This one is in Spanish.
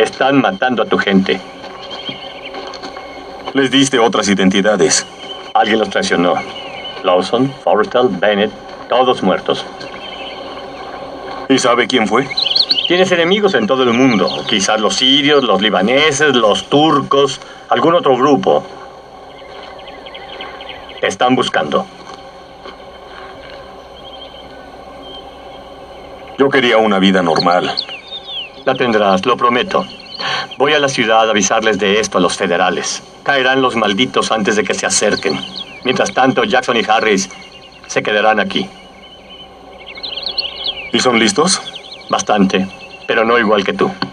Están matando a tu gente. Les diste otras identidades. Alguien los traicionó. Lawson, Forrestal, Bennett, todos muertos. ¿Y sabe quién fue? Tienes enemigos en todo el mundo. Quizás los sirios, los libaneses, los turcos, algún otro grupo. Te están buscando. Yo quería una vida normal. La tendrás, lo prometo. Voy a la ciudad a avisarles de esto a los federales. Caerán los malditos antes de que se acerquen. Mientras tanto, Jackson y Harris se quedarán aquí. ¿Y son listos? Bastante, pero no igual que tú.